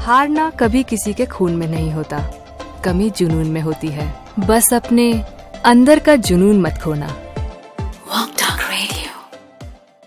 हारना कभी किसी के खून में नहीं होता, कमी जुनून में होती है। बस अपने अंदर का जुनून मत खोना।